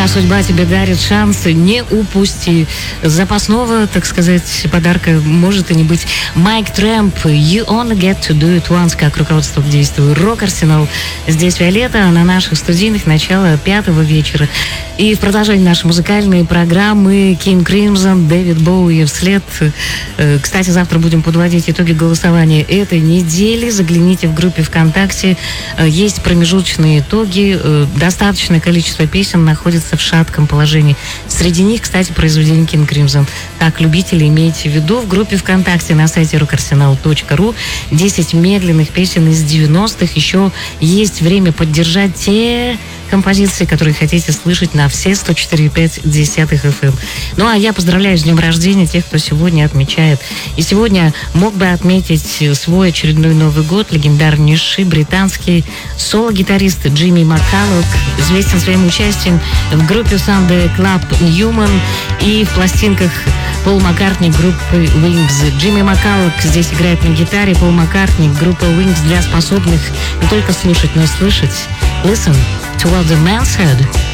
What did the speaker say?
Пока судьба тебе дарит шансы, не упусти. Запасного, так сказать, подарка может и не быть. Майк Трэмп, You Only Get To Do It Once, как руководство к действию Рок-Арсенал. Здесь Виолетта, на наших студийных начало 5-го вечера. И в продолжении нашей музыкальной программы King Crimson, Дэвид Боуи вслед. Кстати, завтра будем подводить итоги голосования этой недели. Загляните в группе ВКонтакте. Есть промежуточные итоги. Достаточное количество песен находится в шатком положении. Среди них, кстати, произведение King Crimson. Так, любители, имейте в виду, в группе ВКонтакте на сайте rockarsenal.ru 10 медленных песен из 90-х. Еще есть время поддержать те композиции, которые хотите слышать на все 104,5 FM. Ну, а я поздравляю с днем рождения тех, кто сегодня отмечает. И сегодня мог бы отметить свой очередной Новый год легендарнейший британский соло-гитарист Джимми Маккаллок, известен своим участием в группе Sunday Club Newman и в пластинках Пол Маккартни группы Wings. Джимми Маккаллок здесь играет на гитаре, Пол Маккартни группа Wings для способных не только слушать, но и слышать. Listen to what the man said.